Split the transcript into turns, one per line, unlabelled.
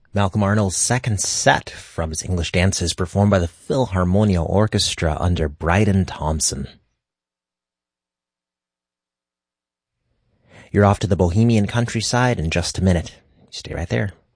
Malcolm Arnold's second set from his English Dances, performed by the Philharmonia Orchestra under Bryden Thompson. You're off to the Bohemian countryside in just a minute. Stay right there.